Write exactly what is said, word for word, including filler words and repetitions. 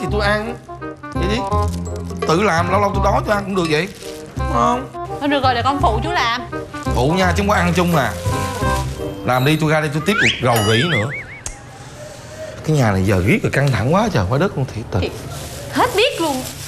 thì tôi ăn. Vậy đi. Tự làm lâu lâu tôi đói tôi ăn cũng được vậy. Đúng không? Thôi được rồi, để con phụ chú làm. Phụ nha, chứ không có ăn chung à. Làm đi, tôi ra đây tôi tiếp tục rầu rĩ nữa. Cái nhà này giờ riết rồi căng thẳng quá trời quá đất luôn thiệt tình. Hết biết luôn.